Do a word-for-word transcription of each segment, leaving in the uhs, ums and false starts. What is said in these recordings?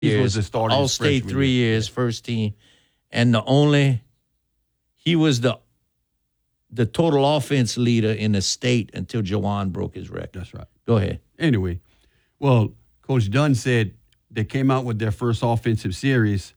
He was the starter. All State three years, first team, and the only he was the the total offense leader in the state until Jawan broke his record. That's right. Go ahead. Anyway, well, Coach Dunn said they came out with their first offensive series,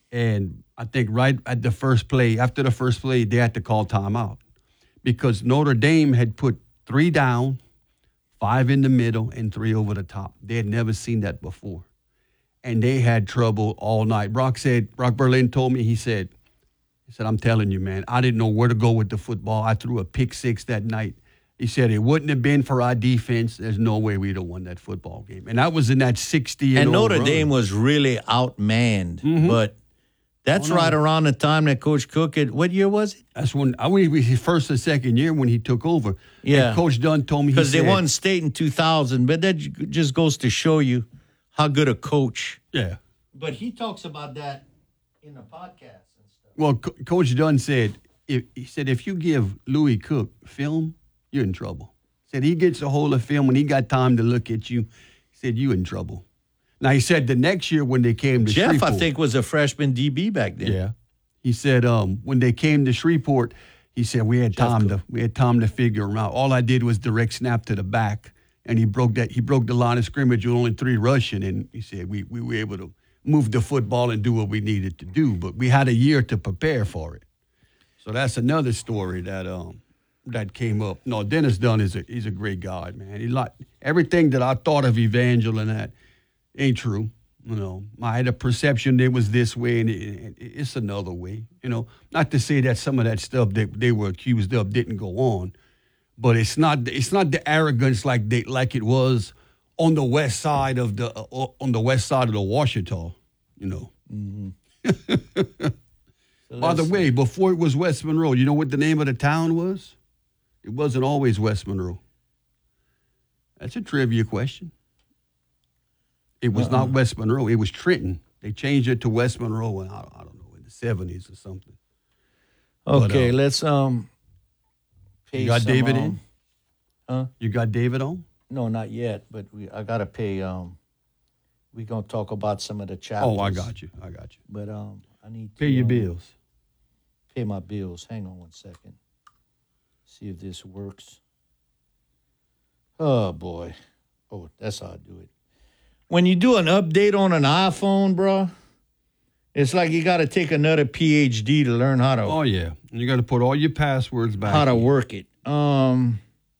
and I think right at the first play, after the first play, they had to call timeout because Notre Dame had put three down, five in the middle, and three over the top. They had never seen that before, and they had trouble all night. Brock said, Brock Berlin told me, he said, he said, I'm telling you, man, I didn't know where to go with the football. I threw a pick six that night. He said, it wouldn't have been for our defense. There's no way we'd have won that football game. And that was in that sixty and And Notre run. Dame was really outmanned. Mm-hmm. But that's oh, no. right around the time that Coach Cook had, what year was it? That's when, I mean, his first or second year when he took over. Yeah. And Coach Dunn told me, because they said, won state in two thousand. But that just goes to show you how good a coach. Yeah. But he talks about that in the podcast. Well, Co- Coach Dunn said, if, he said, if you give Louis Cook film, you're in trouble. He said he gets a hold of film when he got time to look at you. He said, you in trouble. Now, he said the next year when they came to Jeff, Shreveport. I think, was a freshman D B back then. Yeah. He said um, when they came to Shreveport, he said we had time to we had time to figure him out. All I did was direct snap to the back, and he broke that. He broke the line of scrimmage with only three rushing, and he said we we were able to move the football and do what we needed to do. But we had a year to prepare for it. So that's another story that um that came up. No, Dennis Dunn is a he's a great guy, man. He like everything that I thought of Evangel and that ain't true. You know, I had a perception it was this way, and it, it, it's another way. You know, not to say that some of that stuff that they were accused of didn't go on, but it's not it's not the arrogance like they like it was on the west side of the uh, on the west side of the Washita, you know. Mm-hmm. so By the way, before it was West Monroe, you know what the name of the town was? It wasn't always West Monroe. That's a trivia question. It was uh-uh. not West Monroe. It was Trenton. They changed it to West Monroe in, I, I don't know, in the seventies or something. Okay, but, uh, let's um. You got some, David um, in? Huh? You got David on? No, not yet. But we, I gotta pay. Um, we're gonna talk about some of the chapters. Oh, I got you. I got you. But um, I need to pay your um, bills. Pay my bills. Hang on one second. See if this works. Oh boy. Oh, that's how I do it. When you do an update on an iPhone, bro, it's like you got to take another P H D to learn how to. Oh yeah, and you got to put all your passwords back. How to work it. Um.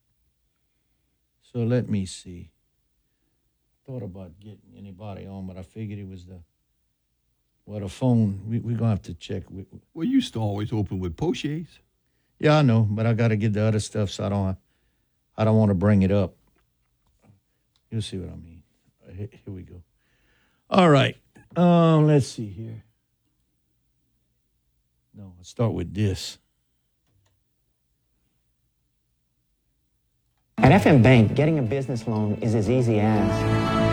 So let me see. Thought about getting anybody on, but I figured it was the. Well, the phone. We we're gonna have to check. Well, you used to always open with Pochier's. Yeah, I know, but I got to get the other stuff, so I don't. I don't want to bring it up. You'll see what I mean. Here we go. All right. Um, let's see here. No, let's start with this. At F M Bank, getting a business loan is as easy as